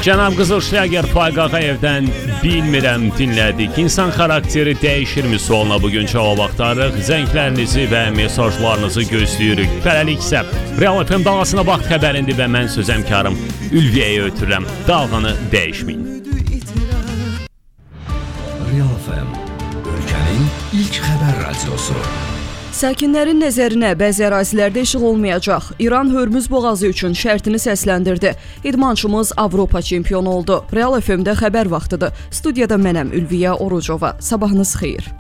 Cənab Qızıl Şləger Faiq Ağayevdən bilmirəm dinlədik. İnsan xarakteri dəyişirmi sualına bugün cavab axtarırıq. Zənglərinizi və mesajlarınızı gözləyirik. Beləlik isə Real FM dalğasına vaxt xəbərindir və mən söz həmkarım Ülviyyəyə ötürürəm. Dalğanı dəyişməyin. Real FM, ölkənin ilk xəbər radiosu. Sakinlərin nəzərinə bəzi ərazilərdə işıq olmayacaq. İran Hörmüz boğazı üçün şərtini səsləndirdi. İdmançımız Avropa çempionu oldu. Real FM-də xəbər vaxtıdır. Studiyada mənəm Ülviyyə Orucova. Sabahınız xeyir.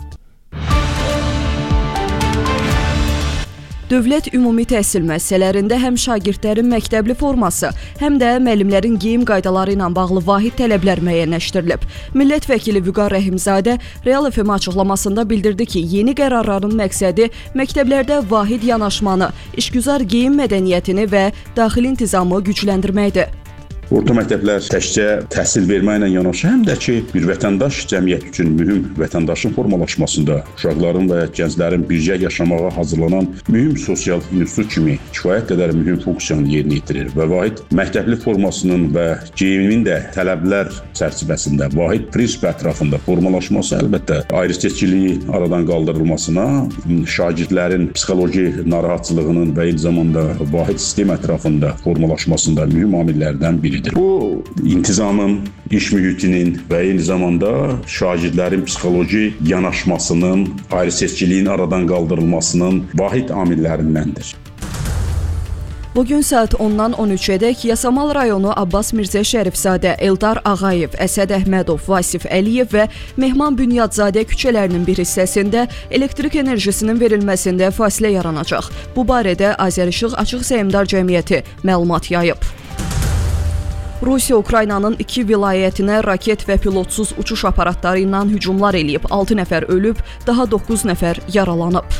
Dövlət ümumi təhsil müəssisələrində həm şagirdlərin məktəbli forması, həm də müəllimlərin geyim qaydaları ilə bağlı vahid tələblər müəyyənləşdirilib. Millət vəkili Vüqar Rəhimzadə Real FM açıqlamasında bildirdi ki, yeni qərarların məqsədi məktəblərdə vahid yanaşmanı, işgüzar geyim mədəniyyətini və daxili intizamı gücləndirməkdir. Orta məktəblər təkcə təhsil verməklə yanaşı, həm də ki, bir vətəndaş cəmiyyət üçün mühüm vətəndaşın formalaşmasında, uşaqların və gənclərin birgə yaşamağa hazırlanan mühüm sosial institut kimi kifayət qədər mühüm funksiyanı yerinə yetirir və vahid məktəbli formasının və geyimin də tələblər çərçivəsində vahid prinsip ətrafında formalaşması əlbəttə ayrı-seçkiliyi aradan qaldırılmasına, şagirdlərin psixoloji narahatçılığının və eyni zamanda vahid sistem ətrafında formalaşmasında mühüm amillərdən biridir. Bu intizamın, iş mühitinin və eyni zamanda şagirdlərin psixoloji yanaşmasının, ayrı-seçkiliyin aradan qaldırılmasının vahid amillərindəndir. Bugün saat 10-dan 13-ədək Yasamal rayonu Abbas Mirzə Şərifzadə, Eldar Ağayev, Əsəd Əhmədov, Vasif Əliyev və Mehman Bünyadzadə küçələrinin bir hissəsində elektrik enerjisinin verilməsində fasilə yaranacaq. Bu barədə Azərişıq Açıq Səhmdar Cəmiyyəti məlumat yayıb. Rusiya Ukraynanın 2 vilayətinə raket və pilotsuz uçuş aparatları ilə hücumlar eləyib. 6 nəfər ölüb, daha 9 nəfər yaralanıb.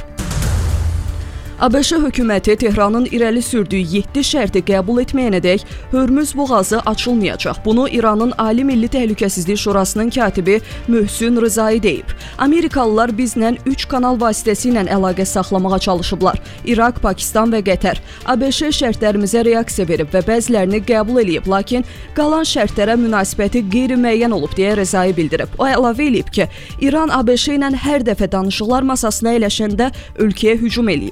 ABŞ hökuməti Tehranın irəli sürdüyü 7 şərti qəbul etməyənədək Hörmüz boğazı açılmayacaq. Bunu İranın Ali Milli Təhlükəsizlik Şurasının katibi Möhsün Rızai deyib. Amerikalılar bizlə 3 kanal vasitəsilə əlaqə saxlamağa çalışıblar. İraq, Pakistan və Qətər. ABŞ şərtlərimizə reaksiya verib və bəzilərini qəbul eləyib, lakin qalan şərtlərə münasibəti qeyri-müəyyən olub deyə Rızai bildirib. O əlavə eləyib ki, İran ABŞ ilə hər dəfə danışıqlar masasına əyləşəndə ölkəyə hücum eləyib.